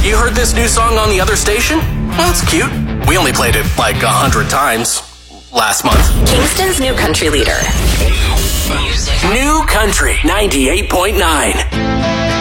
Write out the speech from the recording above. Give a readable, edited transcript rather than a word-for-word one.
You heard this new song on the other station? Well, it's cute. We only played it like 100 times last month. Kingston's new country leader. New Country 98.9.